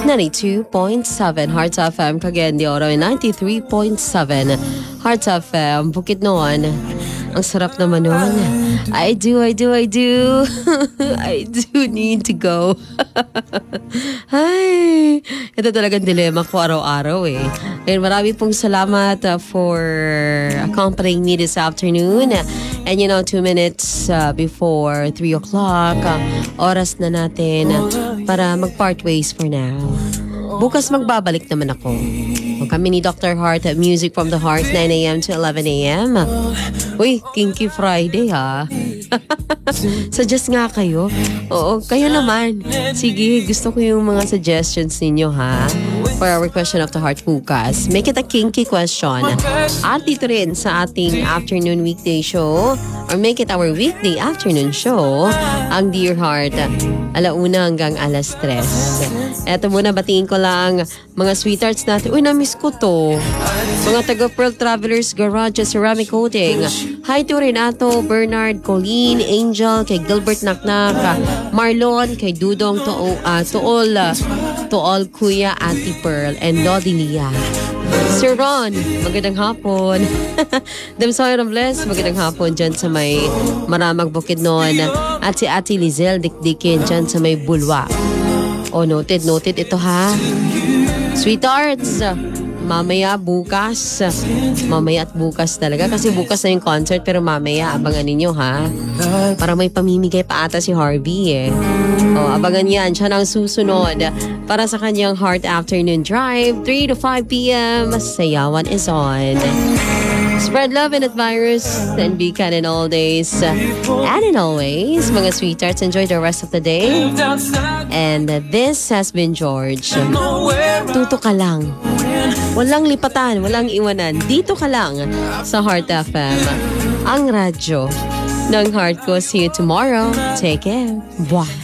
92.7 Hearts FM, Cagayan de Oro, 93.7 Hearts FM, Bukidnon. Ang sarap naman nun. I do. I do need to go. Ay, ito talagang dilema ko araw-araw eh. And marami pong salamat for accompanying me this afternoon. And 2 minutes before 3 o'clock, oras na natin para mag-part ways for now. Bukas magbabalik naman ako. Kami ni Dr. Heart at Music from the Heart, 9 a.m. to 11 a.m. Uy, Kinky Friday ha. Suggest nga kayo. Oo, kayo naman. Sige, gusto ko yung mga suggestions ninyo ha. For our question of the heart bukas. Make it a kinky question. At dito rin sa ating afternoon weekday show, or make it our weekday afternoon show, ang Dear Heart, 1:00 hanggang 3:00. Eto muna, batiin ko lang mga sweethearts natin. Uy, na-miss ko to. Mga taga Pearl Travelers Garage Ceramic Coating. Hi to Renato, Bernard, Colleen, Angel, kay Gilbert Naknak, Marlon, kay Dudong, to all Kuya, Ate Pearl, and Lodi Lia. Sir Ron, magandang hapon. Damsoy Robles, magandang hapon dyan sa may Maramag Bukidnon. At si Ate Lizelle Dikdikin dyan sa may Bulwa. Oh, noted ito ha. Sweethearts, mamaya at bukas talaga. Kasi bukas na yung concert, pero mamaya abangan ninyo ha. Para may pamimigay pa ata si Harvey eh. Oh, abangan yan. Siya nang susunod para sa kanyang Heart Afternoon Drive, 3 to 5 p.m. Sayawan is on. Spread love and admirers and be kind in all days and in always. Mga sweethearts, enjoy the rest of the day. And this has been George. Tuto ka lang. Walang lipatan, walang iwanan. Dito ka lang sa Heart FM. Ang radyo ng heart ko. See you tomorrow. Take care. Bye.